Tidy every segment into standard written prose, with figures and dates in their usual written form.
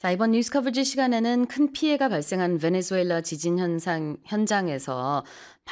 자, 이번 뉴스 커버지 시간에는 큰 피해가 발생한 베네수엘라 지진 현장에서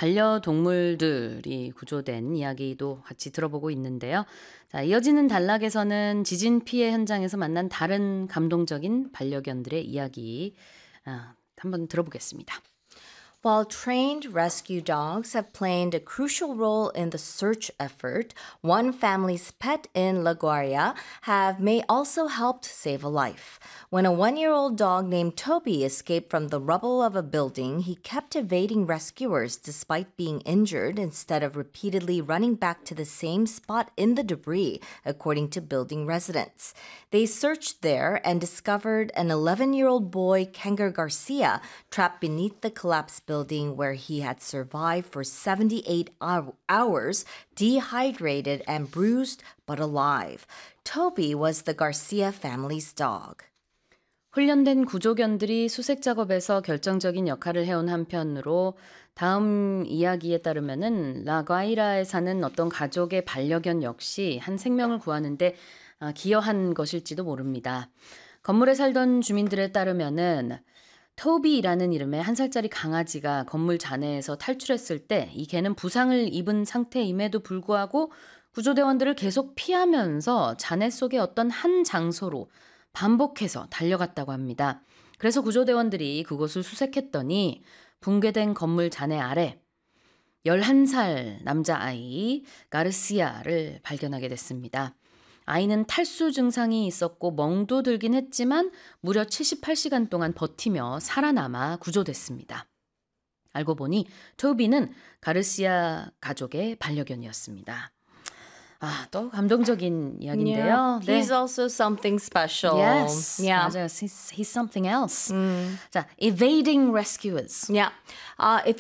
반려동물들이 구조된 이야기도 같이 들어보고 있는데요. 자, 이어지는 단락에서는 지진 피해 현장에서 만난 다른 감동적인 반려견들의 이야기 한번 들어보겠습니다. While trained rescue dogs have played a crucial role in the search effort, one family's pet in La Guaira may also helped save a life. When a 1-year-old dog named Toby escaped from the rubble of a building, he kept evading rescuers despite being injured instead of repeatedly running back to the same spot in the debris, according to building residents. They searched there and discovered an 11-year-old boy, Kenger Garcia, trapped beneath the collapsed building where he had survived for 78 hours, dehydrated and bruised, but alive. Toby was the Garcia family's dog. 훈련된 구조견들이 수색 작업에서 결정적인 역할을 해온 한편으로 다음 이야기에 따르면은 라과이라에 사는 어떤 가족의 반려견 역시 한 생명을 구하는데 기여한 것일지도 모릅니다. 건물에 살던 주민들에 따르면은 토비라는 이름의 1살짜리 강아지가 건물 잔해에서 탈출했을 때 이 개는 부상을 입은 상태임에도 불구하고 구조대원들을 계속 피하면서 잔해 속의 어떤 한 장소로 반복해서 달려갔다고 합니다. 그래서 구조대원들이 그곳을 수색했더니 붕괴된 건물 잔해 아래 11살 남자아이 가르시아를 발견하게 됐습니다. 아이는 탈수 증상이 있었고 멍도 들긴 했지만 무려 78시간 동안 버티며 살아남아 구조됐습니다. 알고 보니 토비는 가르시아 가족의 반려견이었습니다. 또 감동적인 이야기인데요. Yeah, he's also something special. Yes, Yeah. 맞아요. He's something else. 자, evading rescuers. Yeah. If